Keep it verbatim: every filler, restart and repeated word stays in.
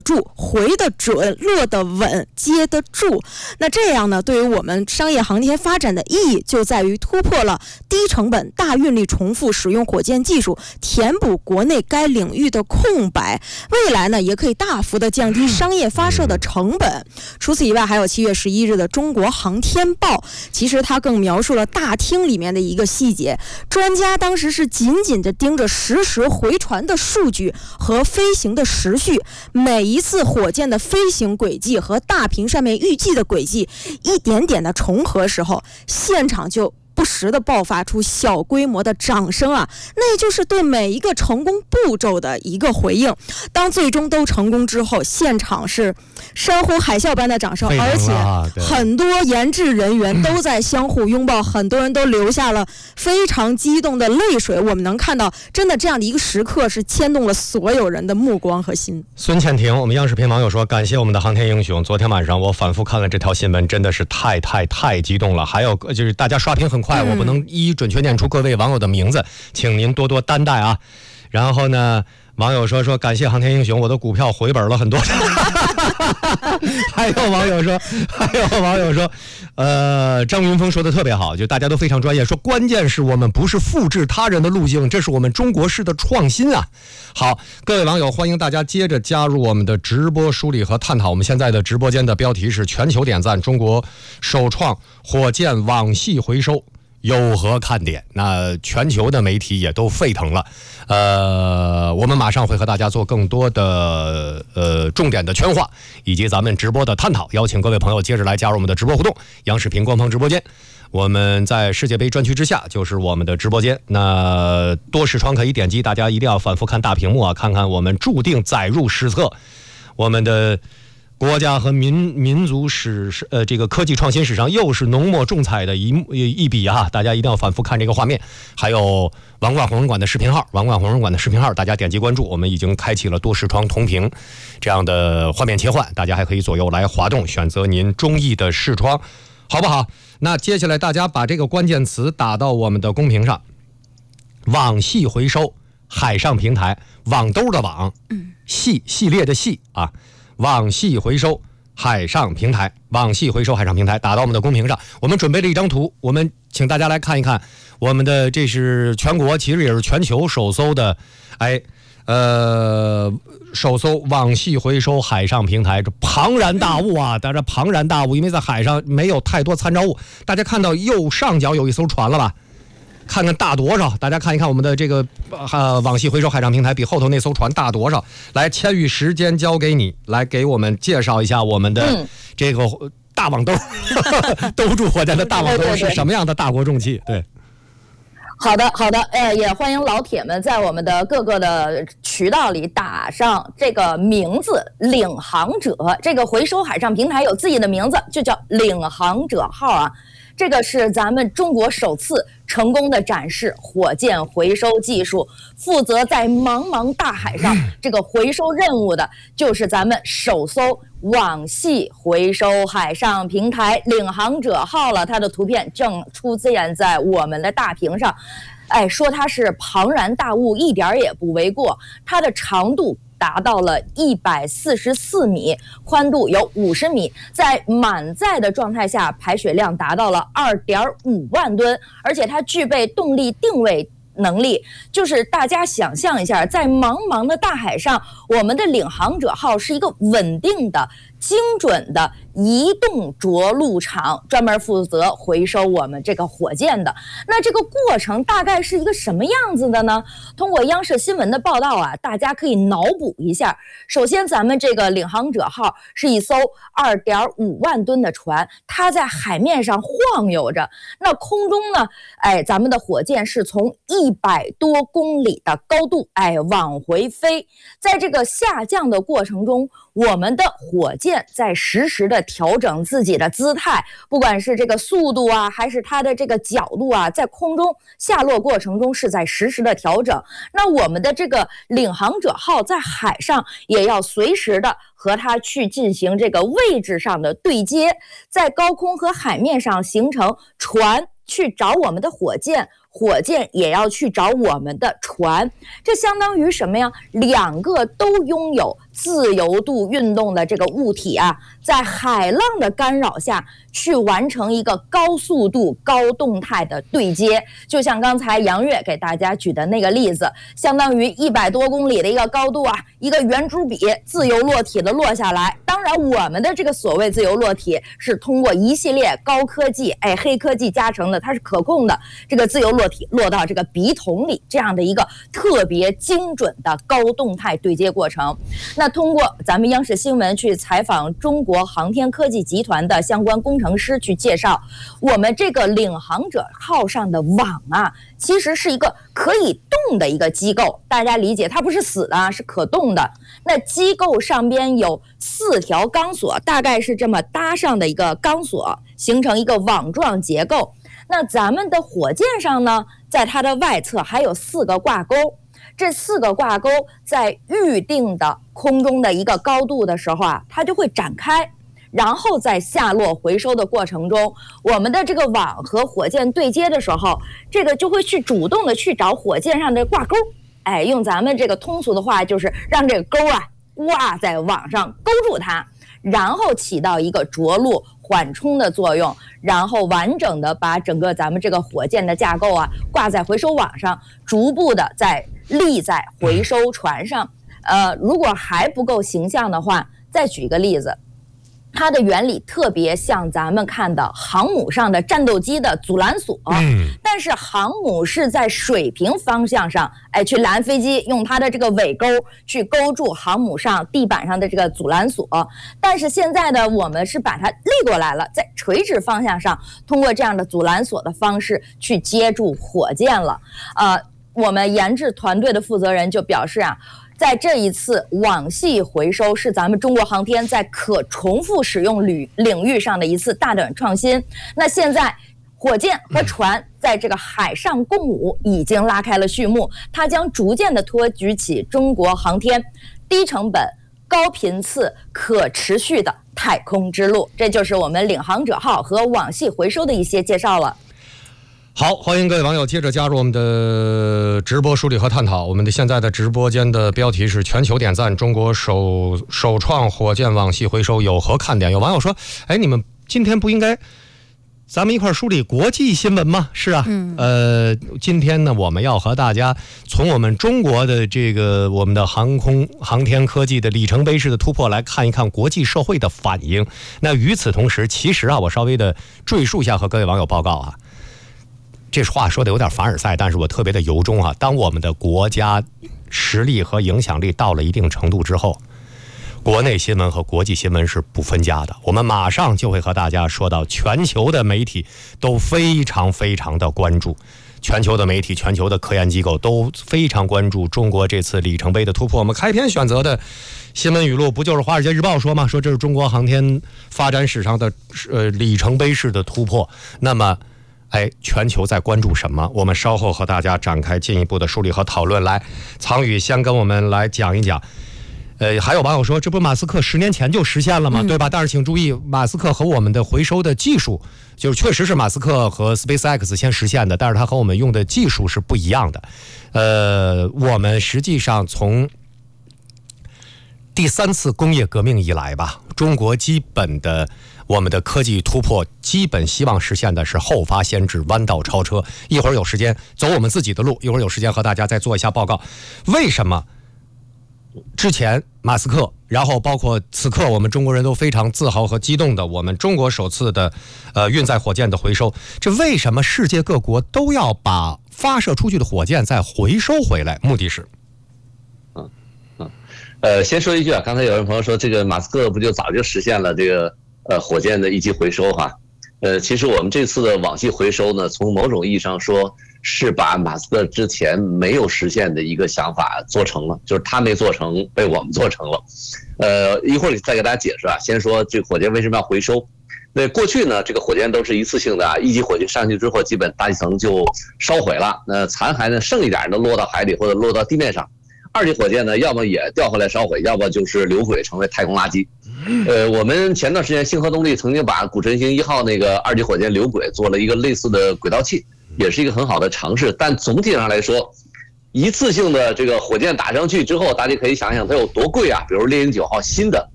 住，回得准，落得稳，接得住。那这样呢，对于我们商业航天发展的意义就在于突破了低成本、大运力重复使用火箭技术，填补国内该领域的空白。未来呢，也可以大幅的降低商业发射的成本。除此以外，还有七月十一日的《中国航天报》，其实它更描述了大厅里面的一个细节。专家当时是紧紧地盯着实时回传的数据和飞行的时序，每一次火箭的飞行轨迹和大屏上面预计的轨迹一点点的重合时候，现场就不时的爆发出小规模的掌声啊，那就是对每一个成功步骤的一个回应。当最终都成功之后，现场是山呼海啸般的掌声，而且很多研制人员都在相互拥抱，很多人都流下了非常激动的泪水。我们能看到，真的这样的一个时刻是牵动了所有人的目光和心。 孙倩婷，我们央视频网友说，感谢我们的航天英雄。昨天晚上我反复看了这条新闻，真的是太太太激动了。还有就是大家刷屏很快，我不能一一准确念出各位网友的名字，请您多多担待啊。然后呢，网友说说感谢航天英雄，我的股票回本了很多。还有网友说，还有网友说，呃，张云峰说的特别好，就大家都非常专业，说关键是我们不是复制他人的路径，这是我们中国式的创新啊。好，各位网友，欢迎大家接着加入我们的直播梳理和探讨。我们现在的直播间的标题是全球点赞中国首创火箭网系回收有何看点？那全球的媒体也都沸腾了。呃，我们马上会和大家做更多的呃重点的圈化，以及咱们直播的探讨。邀请各位朋友接着来加入我们的直播互动。央视频官方直播间，我们在世界杯专区之下就是我们的直播间。那多视窗可以点击，大家一定要反复看大屏幕啊，看看我们注定载入史册，我们的国家和民民族史呃这个科技创新史上又是浓墨重彩的一一笔啊！大家一定要反复看这个画面。还有王冠红人馆的视频号，王冠红人馆的视频号，大家点击关注。我们已经开启了多视窗同屏这样的画面切换，大家还可以左右来滑动，选择您中意的视窗，好不好？那接下来大家把这个关键词打到我们的公屏上，网系回收海上平台，网兜的网，系系列的系啊。网系回收海上平台，网系回收海上平台打到我们的公屏上。我们准备了一张图，我们请大家来看一看，我们的这是全国，其实也是全球首艘的，哎，呃，首艘网系回收海上平台，这庞然大物啊！大家庞然大物，因为在海上没有太多参照物。大家看到右上角有一艘船了吧？看看大多少，大家看一看我们的这个呃网系回收海上平台比后头那艘船大多少。来，千羽时间交给你，来给我们介绍一下我们的这个大网兜，嗯、兜住火箭的大网兜是什么样的大国重器？对。 好的，好的，呃，也欢迎老铁们在我们的各个的渠道里打上这个名字“领航者”。这个回收海上平台有自己的名字，就叫“领航者号”啊。这个是咱们中国首次成功的展示火箭回收技术，负责在茫茫大海上这个回收任务的，就是咱们首艘网系回收海上平台“领航者号”了。它的图片正出现在我们的大屏上。哎，说它是庞然大物一点也不为过，它的长度达到了一百四十四米，宽度有五十米，在满载的状态下排水量达到了二点五万吨，而且它具备动力定位能力。就是大家想象一下，在茫茫的大海上，我们的领航者号是一个稳定的、精准的移动着陆场，专门负责回收我们这个火箭的。那这个过程大概是一个什么样子的呢？通过央视新闻的报道啊，大家可以脑补一下。首先，咱们这个领航者号是一艘二点五万吨的船，它在海面上晃悠着。那空中呢，哎，咱们的火箭是从一百多公里的高度，哎，往回飞。在这个下降的过程中，我们的火箭在实时的调整自己的姿态，不管是这个速度啊，还是它的这个角度啊，在空中下落过程中是在实时的调整。那我们的这个领航者号在海上也要随时的和它去进行这个位置上的对接，在高空和海面上形成船去找我们的火箭， 火箭也要去找我们的船，这相当于什么呀？两个都拥有自由度运动的这个物体啊，在海浪的干扰下去完成一个高速度、高动态的对接。就像刚才杨越给大家举的那个例子，相当于一百多公里的一个高度啊，一个圆珠笔自由落体的落下来。当然，我们的这个所谓自由落体是通过一系列高科技、哎黑科技加成的，它是可控的。这个自由落体落到这个笔筒里，这样的一个特别精准的高动态对接过程。那通过咱们央视新闻去采访中国航天科技集团的相关工程师去介绍，我们这个领航者号上的网啊，其实是一个可以动的一个机构，大家理解，它不是死的，是可动的。那机构上边有四条钢索，大概是这么搭上的一个钢索，形成一个网状结构。那咱们的火箭上呢，在它的外侧还有四个挂钩，这四个挂钩在预定的空中的一个高度的时候啊，它就会展开，然后在下落回收的过程中，我们的这个网和火箭对接的时候，这个就会去主动的去找火箭上的挂钩，哎，用咱们这个通俗的话就是让这个钩啊挂在网上勾住它，然后起到一个着陆缓冲的作用，然后完整的把整个咱们这个火箭的架构啊挂在回收网上，逐步的再立在回收船上。呃，如果还不够形象的话，再举一个例子，它的原理特别像咱们看的航母上的战斗机的阻拦索，嗯，但是航母是在水平方向上，哎，去拦飞机，用它的这个尾钩去勾住航母上地板上的这个阻拦索。但是现在呢，我们是把它立过来了，在垂直方向上，通过这样的阻拦索的方式去接住火箭了。呃，我们研制团队的负责人就表示啊，在这一次网系回收是咱们中国航天在可重复使用领领域上的一次大胆创新。那现在火箭和船在这个海上共舞已经拉开了序幕，它将逐渐的托举起中国航天低成本、高频次、可持续的太空之路。这就是我们领航者号和网系回收的一些介绍了。 好，欢迎各位网友接着加入我们的直播梳理和探讨。我们的现在的直播间的标题是全球点赞中国首首创火箭网系回收有何看点？有网友说，哎，你们今天不应该咱们一块梳理国际新闻吗？是啊，嗯，呃，今天呢，我们要和大家从我们中国的这个我们的航空航天科技的里程碑式的突破来看一看国际社会的反应。那与此同时，其实啊，我稍微的赘述一下和各位网友报告啊。这话说的有点凡尔赛，但是我特别的由衷啊。当我们的国家实力和影响力到了一定程度之后，国内新闻和国际新闻是不分家的。我们马上就会和大家说到，全球的媒体都非常非常的关注，全球的媒体、全球的科研机构都非常关注中国这次里程碑的突破。我们开篇选择的新闻语录不就是《华尔街日报》说吗？说这是中国航天发展史上的呃里程碑式的突破。那么哎，全球在关注什么？我们稍后和大家展开进一步的梳理和讨论。来，苍宇先跟我们来讲一讲。呃，还有网友说，这不马斯克十年前就实现了吗？嗯、对吧？但是请注意，马斯克和我们的回收的技术，就是确实是马斯克和 SpaceX 先实现的，但是他和我们用的技术是不一样的。呃，我们实际上从第三次工业革命以来吧，中国基本的。我们的科技突破基本希望实现的是后发先至、弯道超车。一会儿有时间走我们自己的路，一会儿有时间和大家再做一下报告。为什么之前马斯克，然后包括此刻我们中国人都非常自豪和激动的，我们中国首次的呃运载火箭的回收，这为什么世界各国都要把发射出去的火箭再回收回来？目的是， 嗯嗯，呃，先说一句啊，刚才有人朋友说这个马斯克不就早就实现了这个。呃，火箭的一级回收哈，呃，其实我们这次的网系回收呢，从某种意义上说，是把马斯克之前没有实现的一个想法做成了，就是他没做成，被我们做成了。呃，一会儿再给大家解释啊。先说这个火箭为什么要回收？那过去呢，这个火箭都是一次性的啊，一级火箭上去之后，基本大气层就烧毁了，那残骸呢剩一点呢落到海里或者落到地面上。二级火箭呢，要么也掉回来烧毁，要么就是流轨成为太空垃圾。呃，我们前段时间星河动力曾经把古晨星一号那个二级火箭流轨做了一个类似的轨道器， 也是一个很好的尝试。但总体上来说，一次性的这个火箭打上去之后，大家可以想想它有多贵啊！比如猎鹰九号新的，